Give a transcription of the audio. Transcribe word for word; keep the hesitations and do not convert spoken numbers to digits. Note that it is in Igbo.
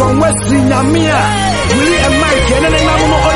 from West Nyamia. Willie and Mike, and then I'm